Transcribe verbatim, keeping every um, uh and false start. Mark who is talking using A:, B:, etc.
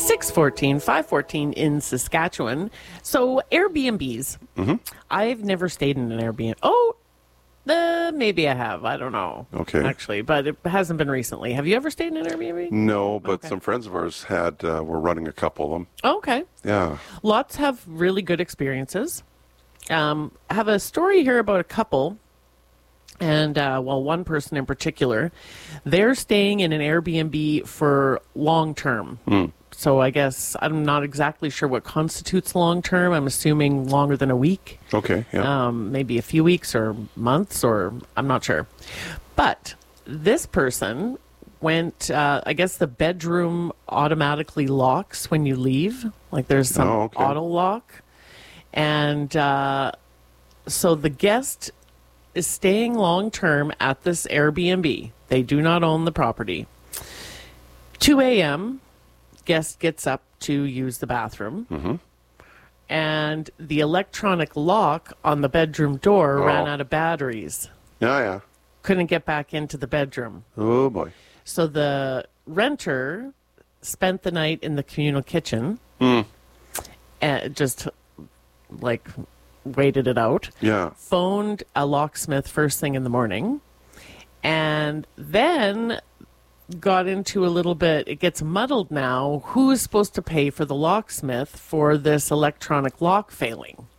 A: six fourteen, five fourteen in Saskatchewan. So Airbnbs.
B: Mm-hmm.
A: I've never stayed in an Airbnb. Oh, uh, maybe I have. I don't know.
B: Okay.
A: Actually, but it hasn't been recently. Have you ever stayed in an Airbnb?
B: No, but
A: Okay.
B: some friends of ours had, uh, were running a couple of them.
A: Oh, okay.
B: Yeah.
A: Lots have really good experiences. Um, I have a story here about a couple. And, uh, well, one person in particular, they're staying in an Airbnb for long term.
B: Mm.
A: So I guess I'm not exactly sure what constitutes long term. I'm assuming longer than a week,
B: Okay, yeah.
A: um, maybe a few weeks or months, or I'm not sure. But this person went, uh, I guess the bedroom automatically locks when you leave. Like there's some
B: Oh, okay.
A: auto lock. And uh, so the guest is staying long term at this Airbnb. They do not own the property. two a.m., guest gets up to use the bathroom.
B: Mm-hmm.
A: And the electronic lock on the bedroom door
B: Oh.
A: ran out of batteries.
B: Yeah, yeah.
A: Couldn't get back into the bedroom.
B: Oh, boy.
A: So the renter spent the night in the communal kitchen
B: Mm.
A: and just like waited it out.
B: Yeah.
A: Phoned a locksmith first thing in the morning, and then got into a little bit, it gets muddled now. Who is supposed to pay for the locksmith for this electronic lock failing?